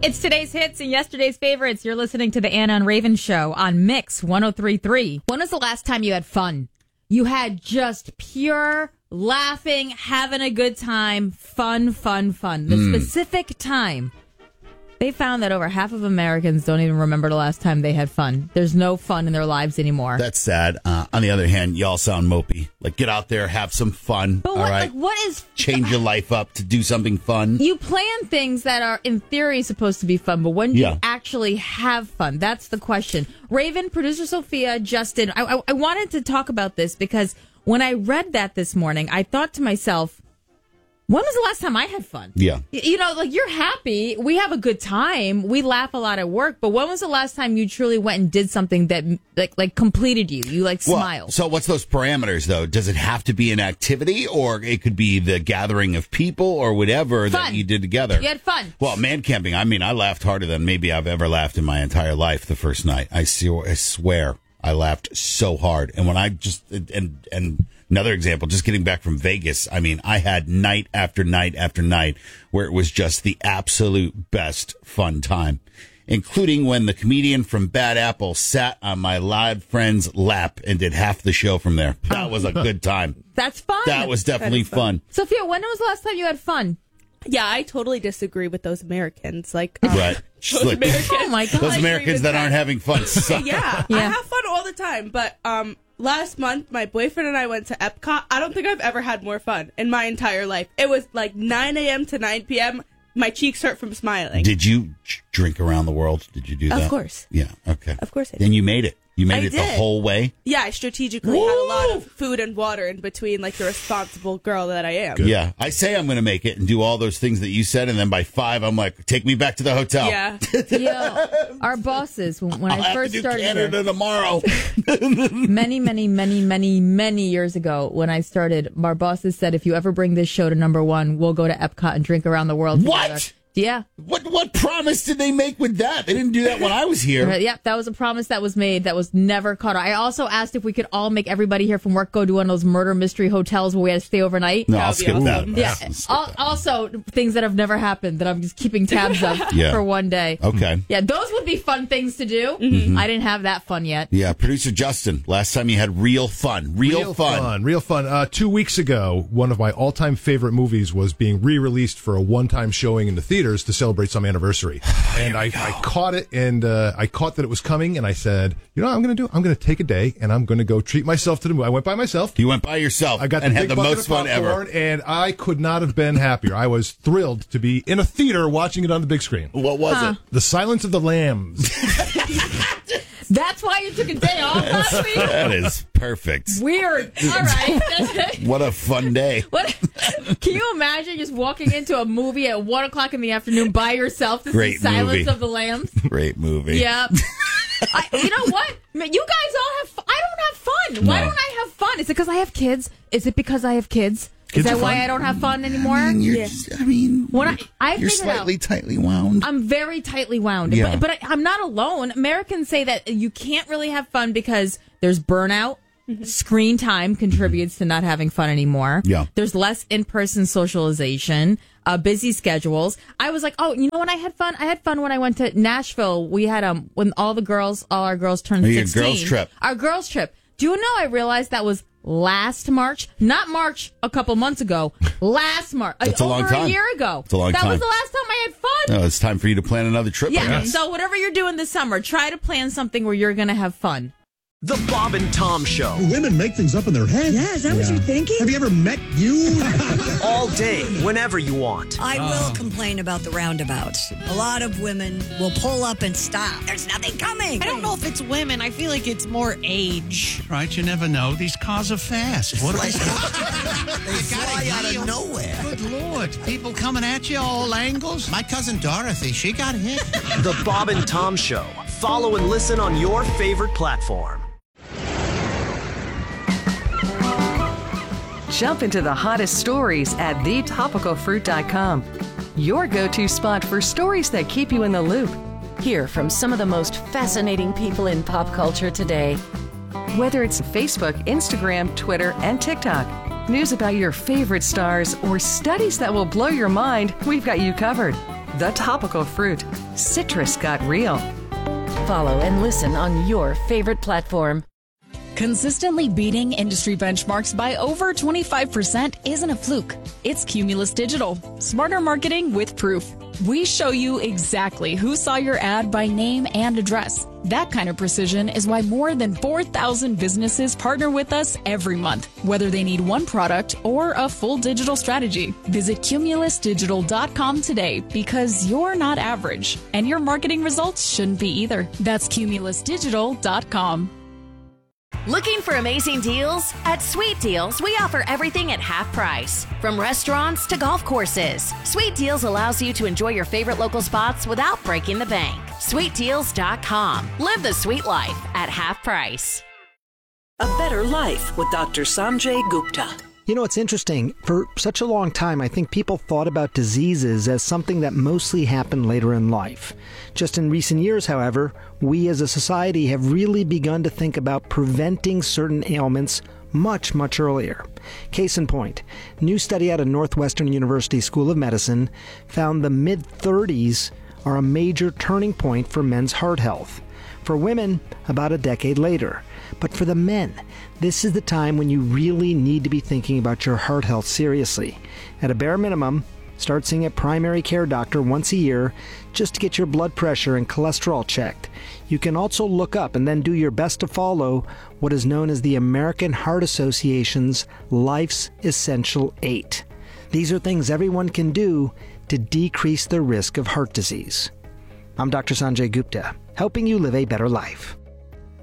It's today's hits and yesterday's favorites. You're listening to the Anna and Raven Show on Mix 103.3. When was the last time you had fun? You had just pure laughing, having a good time, fun. The specific time. They found that over half of Americans don't even remember the last time they had fun. There's no fun in their lives anymore. That's sad. On the other hand, y'all sound mopey. Like, get out there, have some fun. But all what, right? like, what is... Change your life up to do something fun. You plan things that are, in theory, supposed to be fun, but when do you actually have fun? That's the question. Raven, producer Sophia, Justin, I wanted to talk about this because when I read that this morning, I thought to myself, when was the last time I had fun? Yeah. You know, like, you're happy. We have a good time. We laugh a lot at work. But when was the last time you truly went and did something that, like completed you? You, smiled. So what's those parameters, though? Does it have to be an activity, or it could be the gathering of people or whatever that you did together? You had fun. Well, man camping, I mean, I laughed harder than maybe I've ever laughed in my entire life the first night. I swear I laughed so hard. And when I just... And another example, just getting back from Vegas, I mean, I had night after night after night where it was just the absolute best fun time, including when the comedian from Bad Apple sat on my live friend's lap and did half the show from there. That was a good time. That's fun. That was definitely fun. Sophia, when was the last time you had fun? Yeah, I totally disagree with those Americans. Like, right. Americans, oh my God. Those Americans that aren't having fun suck. Yeah, I have fun all the time, but last month, my boyfriend and I went to Epcot. I don't think I've ever had more fun in my entire life. It was like 9 a.m. to 9 p.m. My cheeks hurt from smiling. Did you drink around the world? Did you do that? Of course. Yeah, okay. Of course I did. Then you made it. You made I it the did. whole way? Yeah, I strategically had a lot of food and water in between, like the responsible girl that I am. Good. Yeah, I say I'm going to make it and do all those things that you said, and then by 5, I'm like, take me back to the hotel. Yeah. Yo, our bosses, when I first started Canada here, tomorrow. many years ago, when I started, our bosses said, if you ever bring this show to #1, we'll go to Epcot and drink around the world together. What? Yeah. What promise did they make with that? They didn't do that when I was here. Yeah, that was a promise that was made that was never caught. I also asked if we could all make everybody here from work go to one of those murder mystery hotels where we had to stay overnight. No, I'll skip that. Yeah. Also, things that have never happened that I'm just keeping tabs of for one day. Okay. Yeah, those would be fun things to do. Mm-hmm. I didn't have that fun yet. Yeah, producer Justin, last time you had real fun. Real fun. 2 weeks ago, one of my all-time favorite movies was being re-released for a one-time showing in the theaters to celebrate some anniversary. And I caught it, and I caught that it was coming, and I said, you know what I'm going to do? I'm going to take a day, and I'm going to go treat myself to the movie. I went by myself. You went by yourself I got and the had big the bucket most of fun popcorn, ever. and I could not have been happier. I was thrilled to be in a theater watching it on the big screen. What was it? The Silence of the Lambs. That's why you took a day off last week? That is perfect. Weird. All right. What a fun day. Can you imagine just walking into a movie at 1 o'clock in the afternoon by yourself to see Silence of the Lambs? Great movie. Yeah. You know what? You guys all have fun. I don't have fun. Why don't I have fun? Is it because I have kids? Is it because I have kids? Is that why I don't have fun anymore? You're slightly tightly wound. I'm very tightly wound. Yeah. But I'm not alone. Americans say that you can't really have fun because there's burnout. Mm-hmm. Screen time contributes to not having fun anymore. Yeah. There's less in-person socialization, busy schedules. I was like, oh, you know when I had fun? I had fun when I went to Nashville. We had when all our girls turned 16. Girls trip. Our girls trip. Do you know I realized that was last March? Not March a couple months ago. Last March. That's a long time. Over a year ago. It's a long time. That was the last time I had fun. No, it's time for you to plan another trip. Yeah. So whatever you're doing this summer, try to plan something where you're going to have fun. The Bob and Tom Show. Women make things up in their head. Yeah, is that what you're thinking? Have you ever met you? All day, whenever you want. I will complain about the roundabouts. A lot of women will pull up and stop. There's nothing coming. I don't know if it's women. I feel like it's more age. Right, you never know. These cars are fast. What They fly out of nowhere. Good Lord. People coming at you all angles. My cousin Dorothy, she got hit. The Bob and Tom Show. Follow and listen on your favorite platform. Jump into the hottest stories at thetopicalfruit.com. Your go-to spot for stories that keep you in the loop. Hear from some of the most fascinating people in pop culture today. Whether it's Facebook, Instagram, Twitter, and TikTok, news about your favorite stars, or studies that will blow your mind, we've got you covered. The Topical Fruit. Citrus got real. Follow and listen on your favorite platform. Consistently beating industry benchmarks by over 25% isn't a fluke. It's Cumulus Digital. Smarter marketing with proof. We show you exactly who saw your ad by name and address. That kind of precision is why more than 4,000 businesses partner with us every month, whether they need one product or a full digital strategy. Visit cumulusdigital.com today because you're not average, and your marketing results shouldn't be either. That's cumulusdigital.com. Looking for amazing deals? At Sweet Deals, we offer everything at half price. From restaurants to golf courses, Sweet Deals allows you to enjoy your favorite local spots without breaking the bank. SweetDeals.com. Live the sweet life at half price. A Better Life with Dr. Sanjay Gupta. You know, it's interesting. For such a long time, I think people thought about diseases as something that mostly happened later in life. Just in recent years, however, we as a society have really begun to think about preventing certain ailments much, much earlier. Case in point, new study out of Northwestern University School of Medicine found the mid-30s are a major turning point for men's heart health. For women, about a decade later. But for the men, this is the time when you really need to be thinking about your heart health seriously. At a bare minimum, start seeing a primary care doctor once a year just to get your blood pressure and cholesterol checked. You can also look up and then do your best to follow what is known as the American Heart Association's Life's Essential 8. These are things everyone can do to decrease the risk of heart disease. I'm Dr. Sanjay Gupta, helping you live a better life.